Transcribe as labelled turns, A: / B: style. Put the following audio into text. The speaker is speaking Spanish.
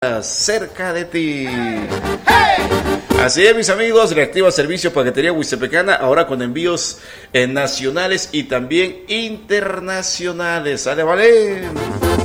A: cerca de ti. Así es, mis amigos, reactiva servicio paquetería Huizepecana, ahora con envíos nacionales y también internacionales. ¡Sale, vale!